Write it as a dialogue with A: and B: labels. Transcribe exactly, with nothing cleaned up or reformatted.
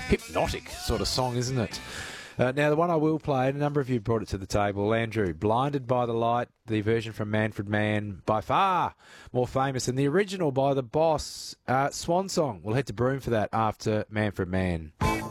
A: hypnotic sort of song, isn't it? Uh, now, the one I will play, and a number of you brought it to the table, Andrew, Blinded by the Light, the version from Manfred Mann, by far more famous than the original by the Boss. Uh, Swan Song. We'll head to Broome for that after Manfred Mann.